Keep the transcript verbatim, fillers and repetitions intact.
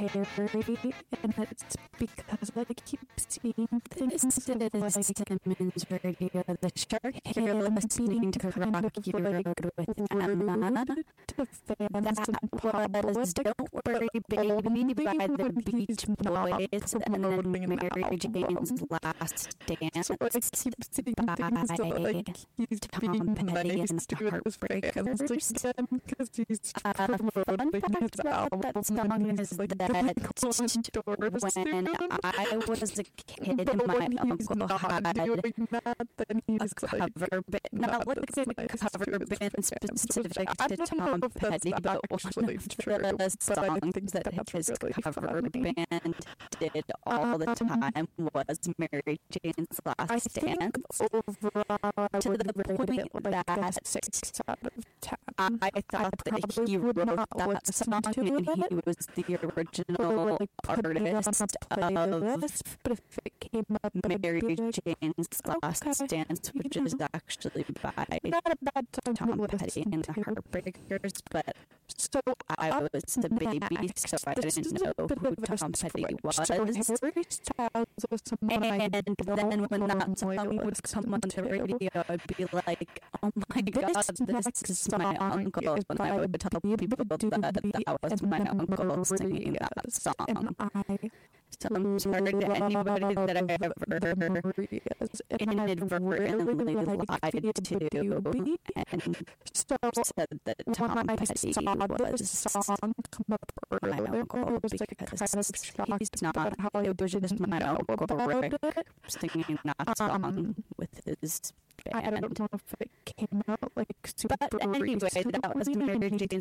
Harry, and it's because I keep seeing things This that is like Simmons Radio, the shark here Hale listening to kind Rock of Your like Road with Emma. to fans and That public, was Don't Worry Baby by the Beach Boys and then Mary Jane's Last Dance so I keep seeing things that like he's being Tom Petty nice and to the his Heartbreakers. fans again because he's Uh, fun promoting fact his about album that song and is he's like that going on tours when soon. I was a kid, But my when he's uncle not had doing that, then a he's like cover band, not not like as a nice cover to his band fans. specific I to don't know Tom if that's Petty, but one actually of true, the but I songs think that that's his really cover funny. band did all the time was Mary Jane's I Last think Dance. overall I To would the rate point it like a that six out of ten. I thought that probably he would wrote not that listen song to and it, he was the or original like put it on a artist of playlist, but if it came up, I'd Mary be like, Jane's Last okay, Dance, which you is know, actually by not a bad song to Tom Petty listen and the to. Heartbreakers, but So I up was the baby, next, so I this didn't is a know bit who of a Tom Petty switch. was. So Harry Styles was someone I And then don't when that normally song would listen come on the to. radio, I'd be like, oh my god, This this next is my song uncle. is And I by would tell people that Doobie that was and my the uncle singing that Marias, song. and I So I'm sorry to anybody that I've ever Marias, and I inadvertently really lied like to Doobie. and So said that Tom when I Petty saw this was song come up my earlier, uncle I was like kind because of shocked he's not, about how I it was just my know uncle about Rick it. singing that Um, song with his I band. don't know if it came out like super But anyway, recently, that was Mary Jane's